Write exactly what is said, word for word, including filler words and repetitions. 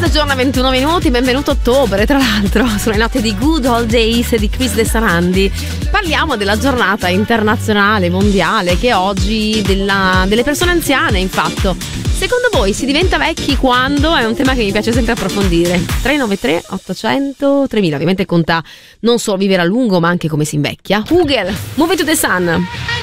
Buongiorno, ventuno minuti, benvenuto ottobre, tra l'altro, sulle note di Good Old Days di Chris De Sarandi. Parliamo della giornata internazionale, mondiale, che è oggi della, delle persone anziane, infatti. Secondo voi si diventa vecchi quando? È un tema che mi piace sempre approfondire. tre nove tre ottocento tremila, ovviamente conta non solo vivere a lungo, ma anche come si invecchia. Google, Move to the Sun.